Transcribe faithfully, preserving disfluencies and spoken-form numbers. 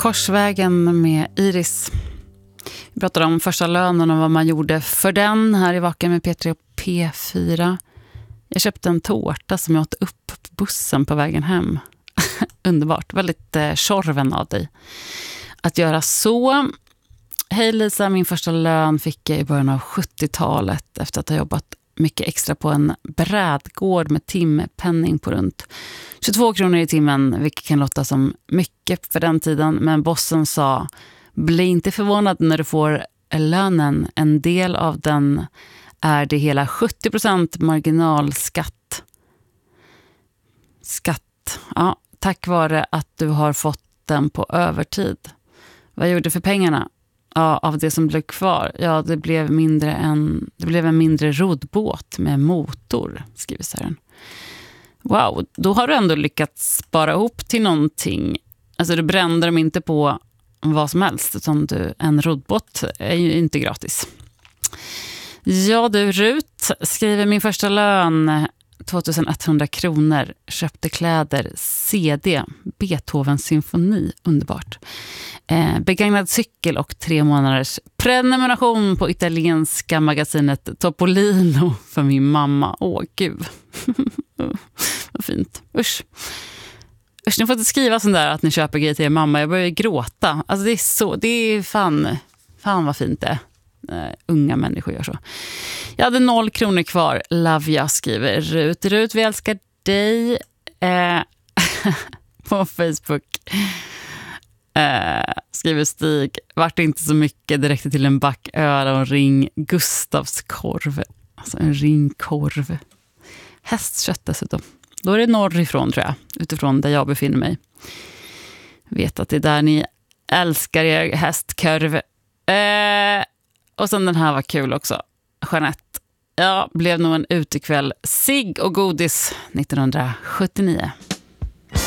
Korsvägen med Iris. Vi pratade om första lönen och vad man gjorde för den här i Vaken med P tre och P fyra. Jag köpte en tårta som jag åt upp på bussen på vägen hem. Underbart, väldigt eh, tjorven av dig att göra så. Hej Lisa, min första lön fick jag i början av sjuttiotalet efter att ha jobbat mycket extra på en brädgård med timpenning på runt tjugotvå kronor i timmen, vilket kan låta som mycket för den tiden, men bossen sa: bli inte förvånad när du får lönen, en del av den är det hela sjuttio procent marginalskatt. Skatt, ja, tack vare att du har fått den på övertid. Vad gjorde du för pengarna? Ja, av det som blev kvar. Ja, det blev mindre än det blev en mindre roddbåt med motor, skriver Sören. Wow, då har du ändå lyckats spara ihop till någonting. Alltså du brände dem inte på vad som helst, utan du, en roddbåt är ju inte gratis. Ja du, Rut skriver min första lön tjugoett-hundra kronor, köpte kläder, C D, Beethovens symfoni, underbart. Eh, begagnad cykel och tre månaders prenumeration på italienska magasinet Topolino för min mamma. Åh gud, vad fint. Usch. Usch, ni får inte skriva sån där att ni köper grejer till er mamma. Jag börjar gråta. Alltså det är så, det är fan, fan vad fint det är. Uh, unga människor gör så. Jag hade noll kronor kvar. Love jag, skriver Rut. Rut, vi älskar dig. Uh, på Facebook uh, skriver Stig: vart inte så mycket, det räckte till en back öl och en ring Gustavs korv. Alltså en ring korv. Hästkött dessutom. Då är det norrifrån, tror jag, utifrån där jag befinner mig. Vet att det är där ni älskar er hästkorv. Uh, Och sen den här var kul också. Jeanette. Ja, blev nog en utekväll. Cigg och godis nittonhundrasjuttionio.